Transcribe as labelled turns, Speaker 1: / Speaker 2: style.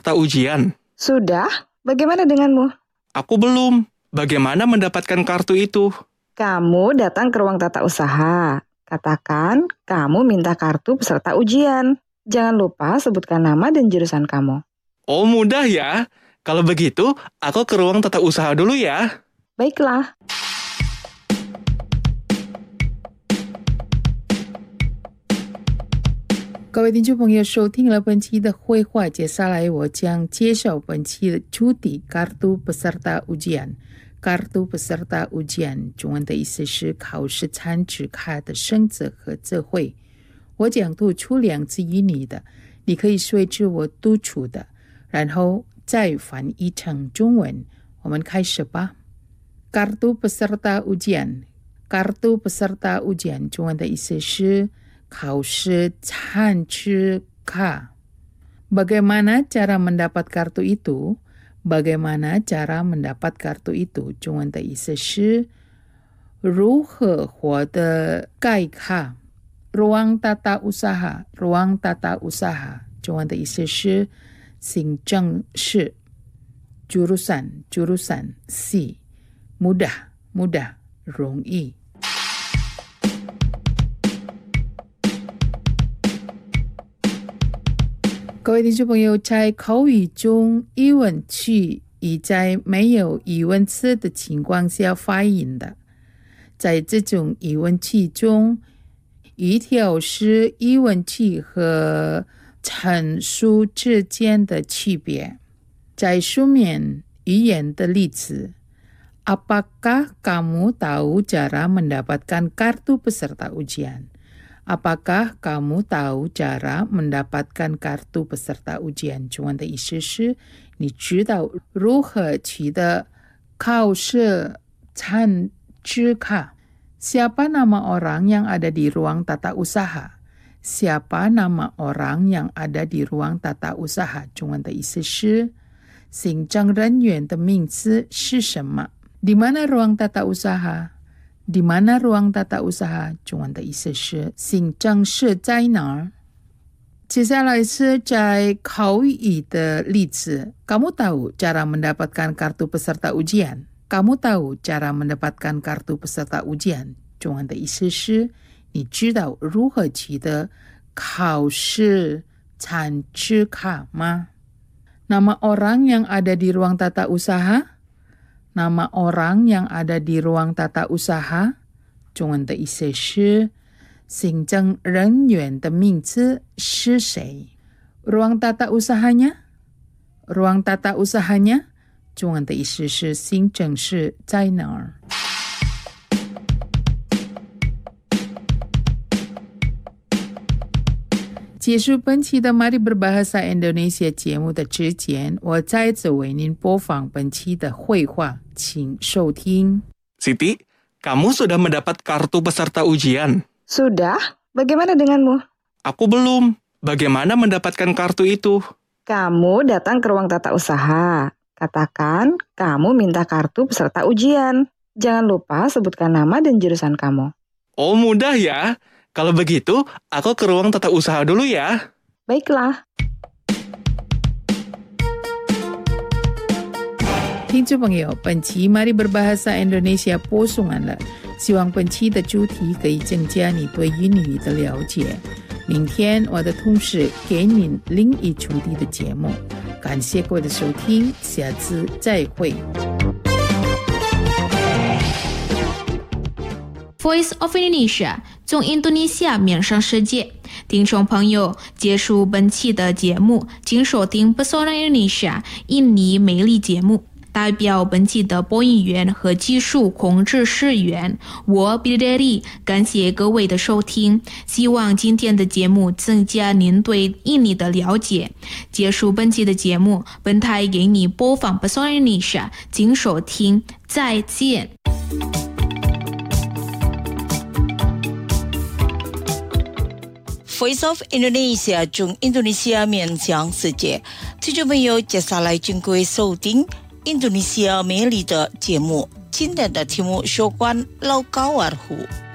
Speaker 1: peserta ujian?
Speaker 2: Sudah, bagaimana denganmu?
Speaker 1: Aku belum. Bagaimana mendapatkan kartu itu?
Speaker 2: Kamu datang ke ruang tata usaha. Katakan kamu minta kartu peserta ujian. Jangan lupa sebutkan nama dan jurusan kamu.
Speaker 1: Oh, mudah ya. Kalau begitu, aku ke ruang tata usaha dulu ya.
Speaker 2: Baiklah.
Speaker 3: 各位听众朋友，收听了本期的绘画，接下来我将介绍本期的主题 Kartu Peserta Ujian。Kartu Peserta Ujian 中文的意思是考试参纸卡的生字和字汇。我将读出两字英语的，你可以随着我读出的，然后再翻译成中文。我们开始吧。Kartu Peserta Ujian。Kartu Peserta Ujian 中文的意思是考试参纸卡。Bagaimana cara mendapat kartu itu? Bagaimana cara mendapat kartu itu? 中文的意思是如何获得该卡。ruang tata usaha。ruang tata usaha 中文的意思是行政室。jurusan C。mudah 容易。各位听众朋友，在口语中，疑问句以在没有疑问词的情况下发音的。在这种疑问句中，语调是疑问句和陈述之间的区别。在书面语言的例子 Apakah kamu tahu cara mendapatkan kartu peserta ujian?Apakah kamu tahu cara mendapatkan kartu peserta ujian? 中文的意思是你知道如何取得考试参纸卡。Siapa nama orang yang ada di ruang tata usaha? Siapa nama orang yang ada di ruang tata usaha? 中文的意思是行政人员的名字是什么？ Di mana ruang tata usaha?Di mana ruang tata usaha? 中文的意思是行政室在哪儿？接下来是在口语的例子。Kamu tahu cara mendapatkan kartu peserta ujian? Kamu tahu cara mendapatkan kartu peserta ujian? 中文的意思是你知道如何取得考试参纸卡吗？ Nama orang yang ada di ruang tata usaha?Nama orang yang ada di ruang tata usaha 中文的意思是行政人员的名字是谁 Ruang tata usahanya Ruang tata usahanya 中文的意思是行政室在哪儿结束本期的 Mari Berbahasa Indonesia 节目的之前，我再次为您播放本期的绘画，请收听。
Speaker 1: Siti, kamu sudah mendapat kartu peserta ujian?
Speaker 2: Sudah, bagaimana denganmu?
Speaker 1: Aku belum. Bagaimana mendapatkan kartu itu?
Speaker 2: Kamu datang ke ruang tata usaha. Katakan kamu minta kartu peserta ujian. Jangan lupa sebutkan nama dan jurusan kamu.
Speaker 1: Oh, mudah ya. Kalau begitu, aku ke ruang tata usaha dulu ya.
Speaker 2: Baiklah.
Speaker 3: 听众朋友，本期 Mari Berbahasa Indonesia 播送完了，希望本期的主题可以增加你对英语的了解。明天我的同事给您另一主题的节目，感谢各位的收听，下次再会。
Speaker 4: Voice of Indonesia 从印度尼西亚面向世界。听众朋友，结束本期的节目，请收听 Pesona Indonesia 印尼美丽节目。代表本期的播音员和技术控制室员，我 Bidadari 感谢各位的收听，希望今天的节目增加您对印尼的了解。结束本期的节目，本台给你播放 Pesona Indonesia，请收听，再见。
Speaker 5: Voice of Indonesia 从印度尼西亚面向世界，听众朋友，接下来请各位收听印度尼西亚美丽的节目。今天的题目有关老高尔湖。